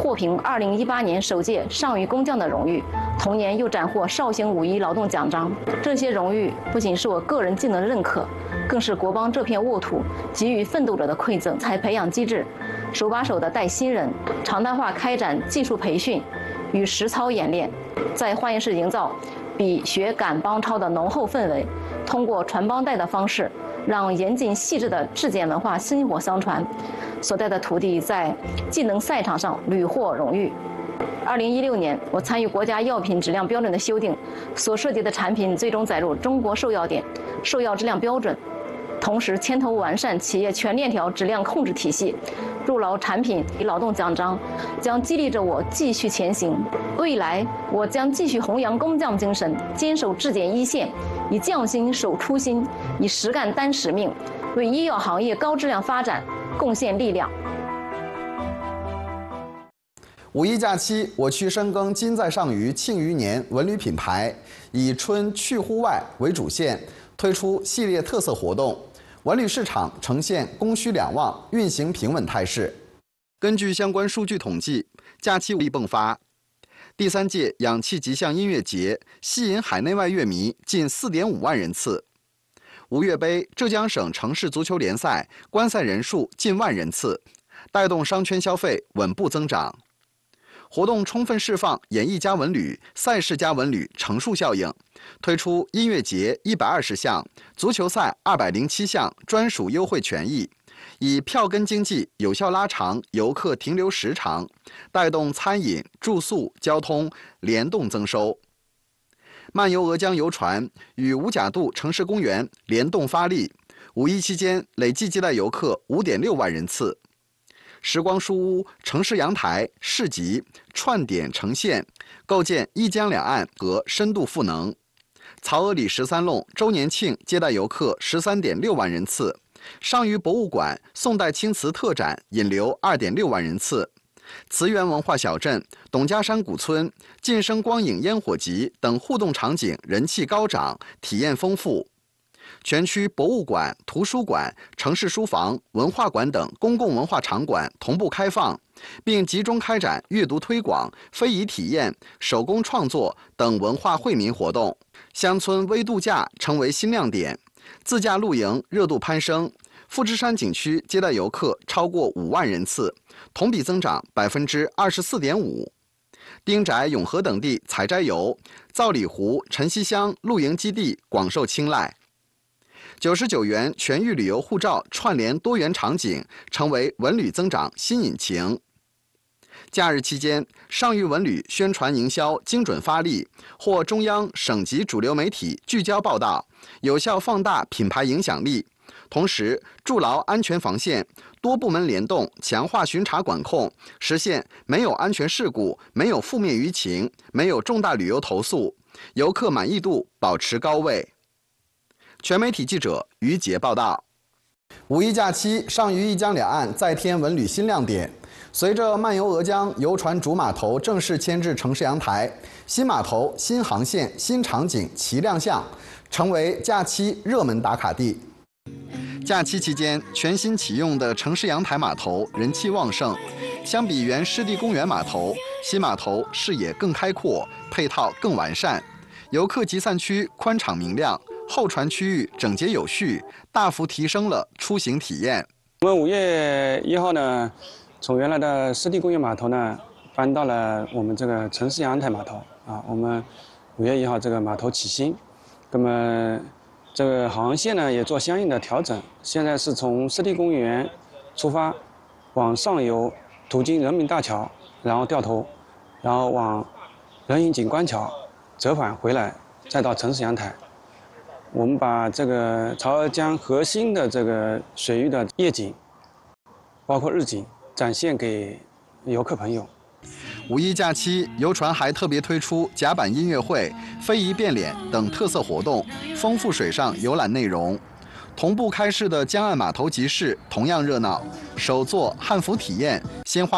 获评2018年首届上虞工匠的荣誉，同年又斩获绍兴5·1劳动奖章。这些荣誉不仅是我个人技能的认可，更是国邦这片沃土给予奋斗者的馈赠。才培养机制，手把手地带新人，常态化开展技术培训与实操演练，在化验室营造比学赶帮超的浓厚氛围，通过传帮带的方式，让严谨细致的质检文化薪火相传。所带的徒弟在技能赛场上屡获荣誉。2016年，我参与国家药品质量标准的修订，所涉及的产品最终载入中国兽药典兽药质量标准，同时牵头完善企业全链条质量控制体系，入牢产品与劳动奖章，将激励着我继续前行。未来，我将继续弘扬工匠精神，坚守质检一线，以匠心守初心，以实干担使命，为医药行业高质量发展贡献力量。 5·1假期，我区深耕金在上虞、庆余年文旅品牌，以春去户外为主线，推出系列特色活动。文旅市场呈现供需两旺、运行平稳态势。根据相关数据统计，假期力迸发。第3届氧气极象音乐节吸引海内外乐迷近4.5万人次。吴越杯浙江省城市足球联赛观赛人数近万人次，带动商圈消费稳步增长。活动充分释放演艺加文旅、赛事加文旅乘数效应，推出音乐节120项、足球赛207项专属优惠权益，以票根经济有效拉长游客停留时长，带动餐饮、住宿、交通联动增收。漫游鹅江游船与五甲渡城市公园联动发力，5·1期间累计接待游客5.6万人次。时光书屋、城市阳台、市集串点呈现，构建一江两岸和深度赋能。曹娥里13弄周年庆接待游客13.6万人次，上虞博物馆宋代青瓷特展引流2.6万人次。慈源文化小镇、董家山古村、晋升光影烟火集等互动场景人气高涨，体验丰富。全区博物馆、图书馆、城市书房、文化馆等公共文化场馆同步开放，并集中开展阅读推广、非遗体验、手工创作等文化惠民活动。乡村微度假成为新亮点，自驾露营热度攀升。富士山景区接待游客超过5万人次，同比增长24.5%。丁宅、永和等地采摘游、皂里湖、晨曦乡露营基地广受青睐。99元全域旅游护照串联多元场景，成为文旅增长新引擎。假日期间，上虞文旅宣传营销精准发力，获中央、省级主流媒体聚焦报道，有效放大品牌影响力。同时，筑牢安全防线，多部门联动，强化巡查管控，实现没有安全事故、没有负面舆情、没有重大旅游投诉，游客满意度保持高位。全媒体记者于杰报道。5·1假期，上虞一江两岸再添文旅新亮点。随着漫游鹅江游船主码头正式迁至城市阳台，新码头、新航线、新场景齐亮相，成为假期热门打卡地。假期期间，全新启用的城市阳台码头人气旺盛。相比原湿地公园码头，新码头视野更开阔，配套更完善，游客集散区宽敞明亮。候船区域整洁有序，大幅提升了出行体验。 我们5月1号呢，从原来的湿地公园码头呢，搬到了我们这个城市阳台码头啊。我们5月1号这个码头起新，那么这个航线呢也做相应的调整。现在是从湿地公园出发，往上游途经人民大桥，然后掉头，然后往人行景观桥折返回来，再到城市阳台。我们把这个曹娥江核心的这个水域的夜景，包括日景，展现给游客朋友。 5·1假期，游船还特别推出甲板音乐会、非遗变脸等特色活动，丰富水上游览内容。同步开市的江岸码头集市同样热闹，手作汉服体验、鲜花。